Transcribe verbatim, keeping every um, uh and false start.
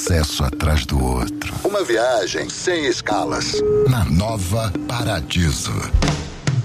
sucesso atrás do outro. Uma viagem sem escalas. Na Nova Paradiso.